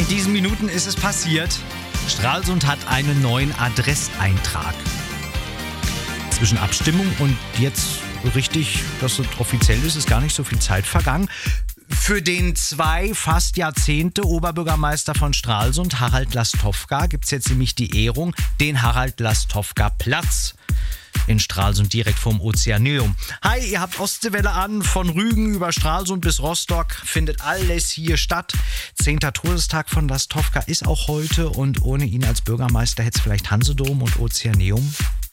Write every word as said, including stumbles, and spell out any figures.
In diesen Minuten ist es passiert. Stralsund hat einen neuen Adresseintrag. Zwischen Abstimmung und jetzt richtig, dass es offiziell ist, ist gar nicht so viel Zeit vergangen. Für den zwei fast Jahrzehnte Oberbürgermeister von Stralsund, Harald Lastowka, gibt es jetzt nämlich die Ehrung, den Harald Lastowka Platz in Stralsund, direkt vorm Ozeaneum. Hi, ihr habt Ostseewelle an, von Rügen über Stralsund bis Rostock findet alles hier statt. Zehnter Todestag von Lastowka ist auch heute und ohne ihn als Bürgermeister hätte es vielleicht Hansedom und Ozeaneum